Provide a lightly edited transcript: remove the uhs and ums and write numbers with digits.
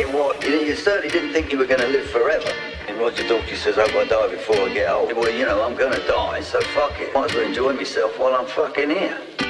what? You certainly didn't think you were going to live forever. And Roger Daltrey says, I hope I die before I get old. Well, you know, I'm going to die, so fuck it. Might as well enjoy myself while I'm fucking here.